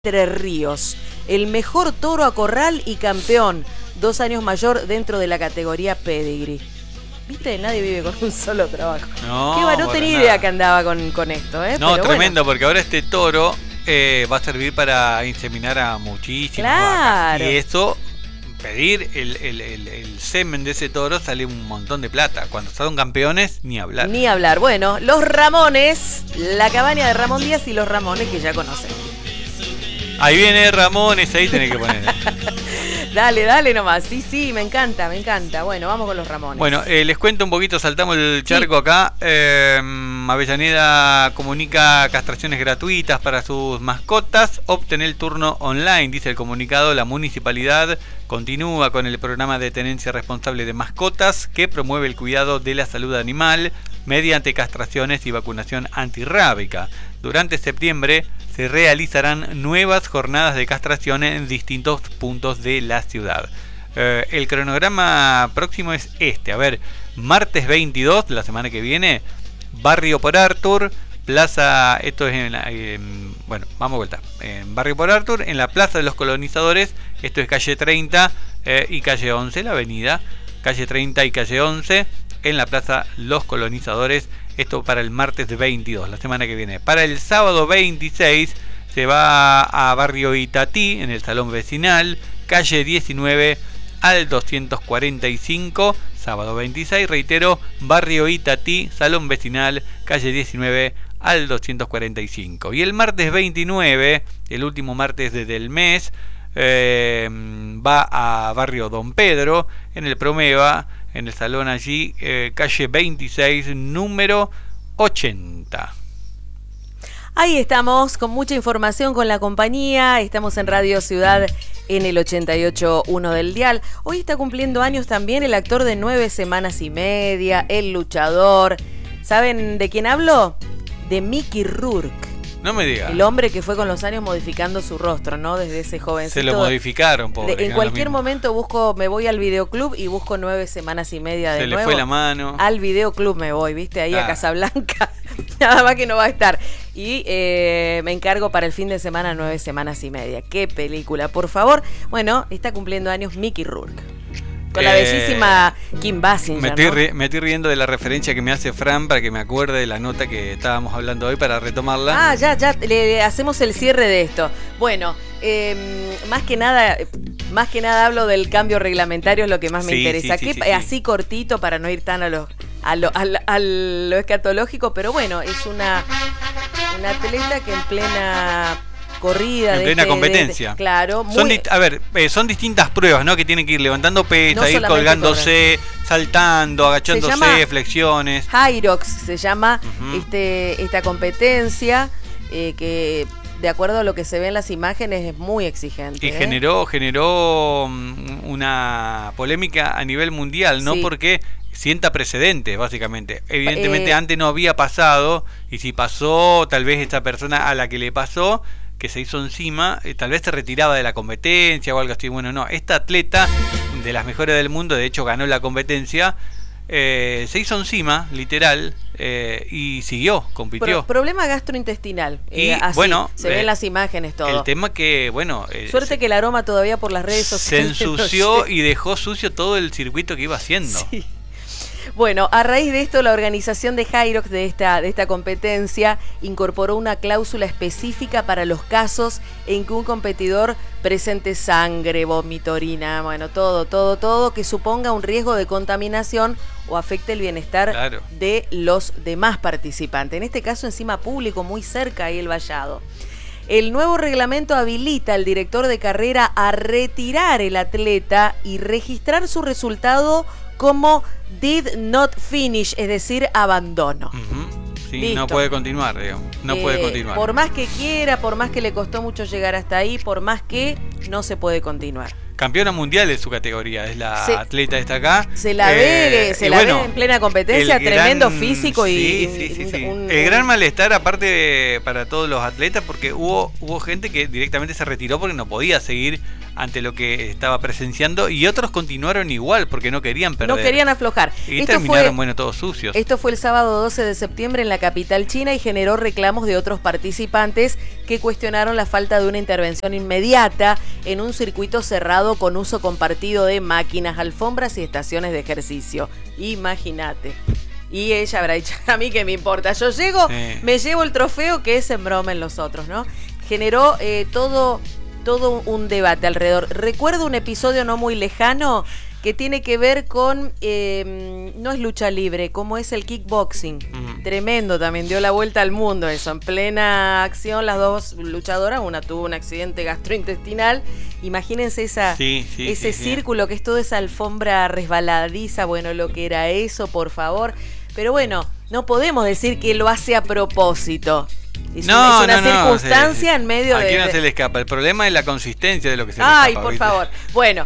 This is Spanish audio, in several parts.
Entre Ríos, el mejor toro a corral y campeón, 2 años mayor dentro de la categoría Pedigree. ¿Viste? Nadie vive con un solo trabajo. No tenía idea que andaba con esto, ¿eh? No, pero tremendo, bueno. porque ahora este toro va a servir para inseminar a muchísimas Claro. vacas. Y eso, pedir el semen de ese toro sale un montón de plata. Cuando son campeones, ni hablar. Ni hablar. Bueno, los Ramones, la cabaña de Ramón Díaz y los Ramones que ya conocen. Ahí viene Ramones, ahí tenés que poner. Dale nomás. Sí, me encanta. Bueno, vamos con los Ramones. Bueno, les cuento un poquito, saltamos el charco acá. Avellaneda comunica castraciones gratuitas para sus mascotas. Obtener el turno online, dice el comunicado. La municipalidad continúa con el programa de tenencia responsable de mascotas que promueve el cuidado de la salud animal mediante castraciones y vacunación antirrábica. Durante septiembre se realizarán nuevas jornadas de castración en distintos puntos de la ciudad. El cronograma próximo es este. A ver, martes 22, la semana que viene, Barrio Por Arthur, Plaza, esto es bueno, vamos a vuelta. En Barrio Por Arthur, en la Plaza de los Colonizadores, esto es calle 30 y calle 11, la avenida, calle 30 y calle 11, en la Plaza Los Colonizadores. Esto para el martes 22, la semana que viene. Para el sábado 26 se va a Barrio Itatí, en el Salón Vecinal, calle 19 al 245. Sábado 26, reitero, Barrio Itatí, Salón Vecinal, calle 19 al 245. Y el martes 29, el último martes del mes, va a Barrio Don Pedro, en el Promeva, en el salón allí, calle 26, número 80. Ahí estamos, con mucha información con la compañía. Estamos en Radio Ciudad en el 88.1 del dial. Hoy está cumpliendo años también el actor de 9 semanas y media, el luchador. ¿Saben de quién hablo? De Mickey Rourke. No me diga. El hombre que fue con los años modificando su rostro, ¿no? Desde ese jovencito. Se lo modificaron, pobre. En cualquier momento me voy al videoclub y busco 9 semanas y media de nuevo. Se le fue la mano. Al videoclub me voy, ¿viste? Ahí a Casablanca. Nada más que no va a estar. Y me encargo para el fin de semana 9 semanas y media. ¡Qué película! Por favor. Bueno, está cumpliendo años Mickey Rourke. Con la bellísima Kim Basinger, me estoy riendo de la referencia que me hace Fran para que me acuerde de la nota que estábamos hablando hoy para retomarla. Ya, le hacemos el cierre de esto. Bueno, más que nada hablo del cambio reglamentario, es lo que más me interesa. Sí. Así cortito para no ir tan a lo escatológico, pero bueno, es una atleta que en plena corrida, en plena competencia. Claro, son distintas pruebas, ¿no? Que tienen que ir levantando pesas, ir colgándose, saltando, agachándose, flexiones. Hyrox se llama esta competencia que, de acuerdo a lo que se ve en las imágenes, es muy exigente. Y generó una polémica a nivel mundial, ¿no? Sí. Porque sienta precedentes, básicamente. Evidentemente antes no había pasado, y si pasó, tal vez esta persona a la que le pasó, que se hizo encima, tal vez se retiraba de la competencia o algo así. Bueno, no, esta atleta de las mejores del mundo, de hecho ganó la competencia, se hizo encima, literal, y siguió, compitió. Problema gastrointestinal, y así, bueno, se ven las imágenes todo. El tema que, bueno... Suerte que el aroma todavía por las redes sociales... Se ensució y dejó sucio todo el circuito que iba haciendo. Sí. Bueno, a raíz de esto, la organización de Hyrox de esta competencia incorporó una cláusula específica para los casos en que un competidor presente sangre, vómito, orina, bueno, todo que suponga un riesgo de contaminación o afecte el bienestar de los demás participantes. En este caso, encima público, muy cerca ahí el vallado. El nuevo reglamento habilita al director de carrera a retirar el atleta y registrar su resultado como did not finish, es decir, abandono. Sí, listo. No puede continuar, digamos. No puede continuar. Por más que quiera, por más que le costó mucho llegar hasta ahí, por más que no se puede continuar. campeona mundial de su categoría, es la atleta esta acá. Se la ve en plena competencia, tremendo físico y el gran malestar aparte para todos los atletas, porque hubo gente que directamente se retiró porque no podía seguir ante lo que estaba presenciando, y otros continuaron igual porque no querían perder. No querían aflojar. Y terminaron, todos sucios. Esto fue el sábado 12 de septiembre en la capital china y generó reclamos de otros participantes que cuestionaron la falta de una intervención inmediata en un circuito cerrado con uso compartido de máquinas, alfombras y estaciones de ejercicio. Imagínate. Y ella habrá dicho, a mí qué me importa, yo llego, me llevo el trofeo, que es en broma en los otros, ¿no? Generó todo un debate alrededor. Recuerdo un episodio no muy lejano que tiene que ver con, no es lucha libre, como es el kickboxing. Tremendo, también dio la vuelta al mundo eso. En plena acción, las dos luchadoras, una tuvo un accidente gastrointestinal. Imagínense ese círculo, que es toda esa alfombra resbaladiza, bueno, lo que era eso, por favor. Pero bueno, no podemos decir que lo hace a propósito. Es una circunstancia en medio de... Aquí no se le escapa. El problema es la consistencia de lo que se le escapa. Ay, por favor. Bueno,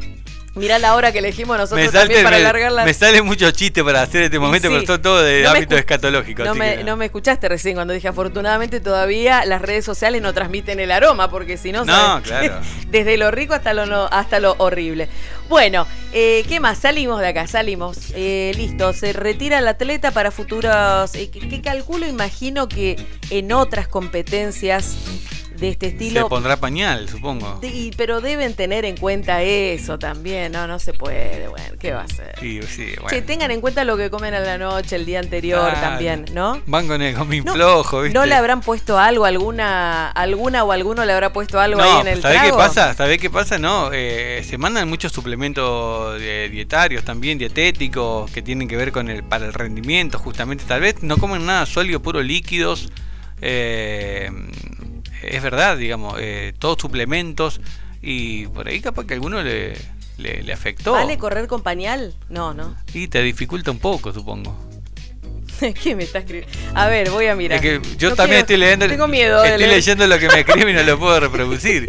mirá la hora que elegimos nosotros también para alargarla. Me sale mucho chiste para hacer este momento, pero son todo de ámbito escatológico. No me escuchaste recién cuando dije, afortunadamente todavía las redes sociales no transmiten el aroma, porque si no, claro. Desde lo rico hasta lo horrible. Bueno, ¿qué más? Salimos de acá, listo, se retira el atleta para futuros, que calculo, imagino que en otras competencias de este estilo se pondrá pañal, supongo. Pero deben tener en cuenta eso también, no se puede, bueno, ¿qué va a hacer? Sí, bueno. Che, tengan en cuenta lo que comen a la noche, el día anterior también, ¿no? Van con el gomín flojo, ¿viste? ¿No le habrán puesto algo, alguna o alguno le habrá puesto algo ahí en el trago? ¿Sabés qué pasa? No, se mandan muchos suplementos dietarios también, dietéticos, que tienen que ver para el rendimiento, justamente. Tal vez no comen nada sólido, puro líquidos. Es verdad, digamos, todos suplementos, y por ahí capaz que a alguno le afectó. ¿Vale correr con pañal? No. Y te dificulta un poco, supongo. ¿Qué me está escribiendo? A ver, voy a mirar. Es que yo también estoy leyendo. Tengo miedo. Estoy leyendo lo que me escribe y no lo puedo reproducir.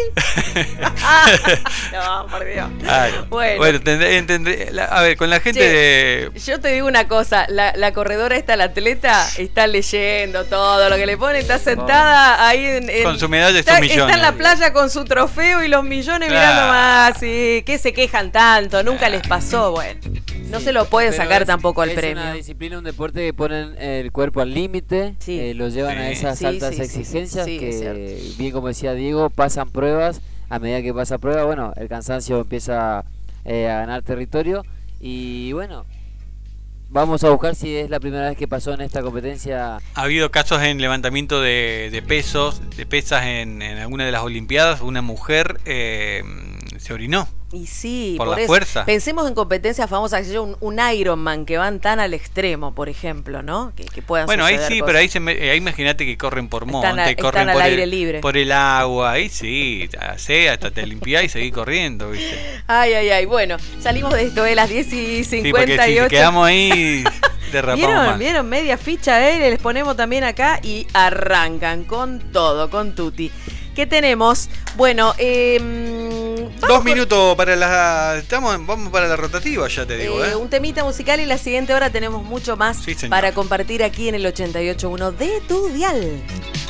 No, por Dios. Bueno, tendré, a ver, con la gente de... Yo te digo una cosa, la corredora la atleta, está leyendo todo lo que le pone, está sentada ahí con su medalla y sus millones. Está en la playa con su trofeo y los millones mirando más. ¿Qué se quejan tanto? Nunca les pasó, bueno. No se lo pueden sacar tampoco al premio. Es una disciplina, un deporte que ponen el cuerpo al límite, lo llevan a esas altas exigencias que, bien como decía Diego, pasan pruebas. A medida que pasa prueba, bueno, el cansancio empieza a ganar territorio. Y bueno, vamos a buscar si es la primera vez que pasó en esta competencia. Ha habido casos en levantamiento de pesas en alguna de las Olimpiadas. Una mujer se orinó. Y sí, por la fuerza. Pensemos en competencias famosas, un Ironman, que van tan al extremo, por ejemplo, ¿no? Que puedan ahí sí, cosas. Pero ahí imagínate que corren por monte, corren al aire libre. Por el agua, ahí sí, hasta te limpiás y seguís corriendo, ¿viste? Ay, bueno, salimos de esto, las 10:58. Sí, porque si quedamos ahí, derrapamos más. ¿Vieron? Media ficha, les ponemos también acá y arrancan con todo, con tutti. ¿Qué tenemos? Bueno, 2 minutos para vamos para la rotativa, ya te digo. Un temita musical y la siguiente hora tenemos mucho más para compartir aquí en el 88.1 de tu dial.